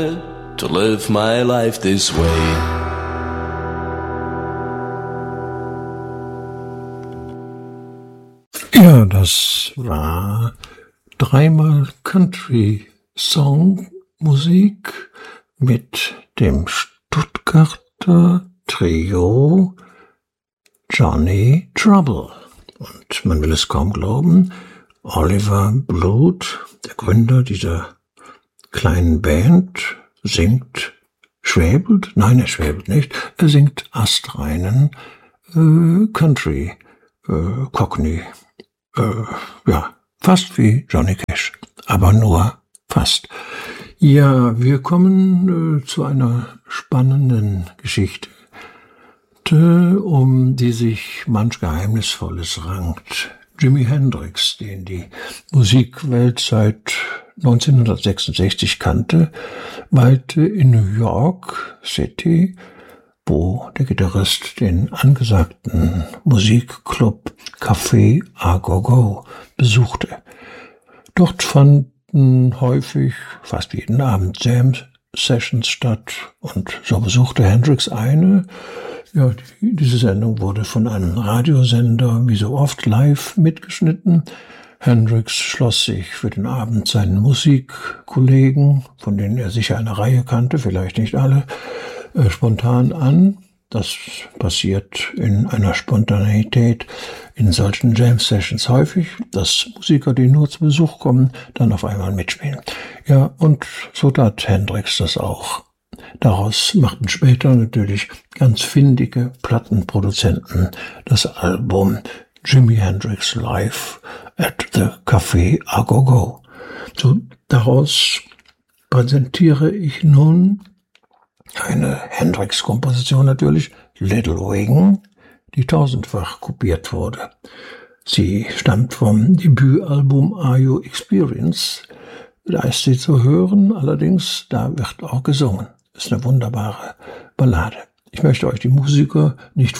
to live my life this way. Ja, das war dreimal Country-Song-Musik mit dem Stuttgarter Trio Johnny Trouble. Und man will es kaum glauben, Oliver Bluth, der Gründer dieser kleinen Band, schwäbelt? Nein, er schwäbelt nicht. Er singt astreinen Country, Cockney, fast wie Johnny Cash, aber nur fast. Ja, wir kommen zu einer spannenden Geschichte, um die sich manch Geheimnisvolles rankt. Jimi Hendrix, den die Musikwelt seit 1966 kannte, weilte in New York City, wo der Gitarrist den angesagten Musikclub Café A Go Go besuchte. Dort fanden häufig, fast jeden Abend, Jam-Sessions statt und so besuchte Hendrix eine. Ja, diese Sendung wurde von einem Radiosender wie so oft live mitgeschnitten. Hendrix schloss sich für den Abend seinen Musikkollegen, von denen er sicher eine Reihe kannte, vielleicht nicht alle, spontan an. Das passiert in einer Spontaneität in solchen Jam-Sessions häufig, dass Musiker, die nur zu Besuch kommen, dann auf einmal mitspielen. Ja, und so tat Hendrix das auch. Daraus machten später natürlich ganz findige Plattenproduzenten das Album Jimi Hendrix Live at the Café A Go Go. So, daraus präsentiere ich nun eine Hendrix-Komposition natürlich, Little Wing, die tausendfach kopiert wurde. Sie stammt vom Debütalbum Are You Experienced? Da ist sie zu hören, allerdings da wird auch gesungen. Das ist eine wunderbare Ballade. Ich möchte euch die Musiker nicht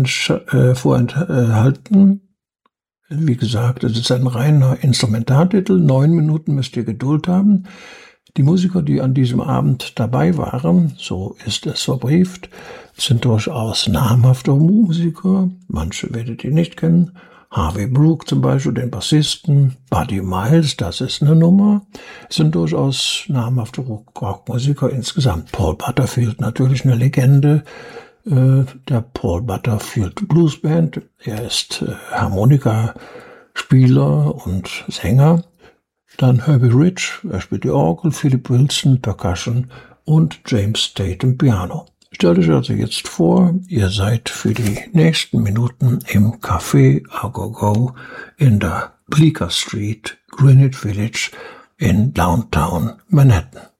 vorenthalten. Wie gesagt, es ist ein reiner Instrumentaltitel. 9 Minuten müsst ihr Geduld haben. Die Musiker, die an diesem Abend dabei waren, so ist es verbrieft, sind durchaus namhafte Musiker. Manche werdet ihr nicht kennen. Harvey Brooke zum Beispiel, den Bassisten, Buddy Miles, das ist eine Nummer. Es sind durchaus namhafte Rockmusiker insgesamt. Paul Butterfield, natürlich eine Legende der Paul Butterfield Blues Band. Er ist Harmonikaspieler und Sänger. Dann Herbie Rich, er spielt die Orgel, Philip Wilson, Percussion und James Tatum Piano. Stellt euch also jetzt vor, ihr seid für die nächsten Minuten im Café A Go Go in der Bleecker Street, Greenwich Village in Downtown Manhattan.